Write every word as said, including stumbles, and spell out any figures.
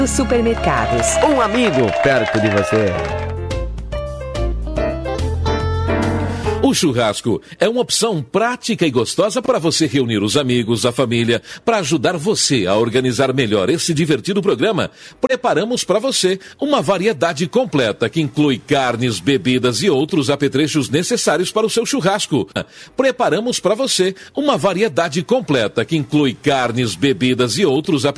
Supermercados. Um amigo perto de você. O churrasco é uma opção prática e gostosa para você reunir os amigos, a família, para ajudar você a organizar melhor esse divertido programa. Preparamos para você uma variedade completa que inclui carnes, bebidas e outros apetrechos necessários para o seu churrasco. Preparamos para você uma variedade completa que inclui carnes, bebidas e outros apetrechos